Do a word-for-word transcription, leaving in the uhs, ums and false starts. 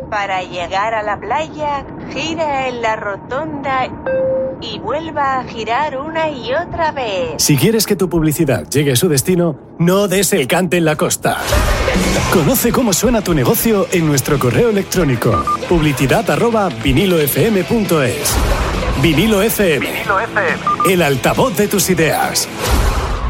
Para llegar a la playa, gira en la rotonda y vuelva a girar una y otra vez. Si quieres que tu publicidad llegue a su destino, no des el cante en la costa. Conoce cómo suena tu negocio en nuestro correo electrónico publicidad arroba vinilofm punto es. Vinilo F M, Vinilo F M, el altavoz de tus ideas.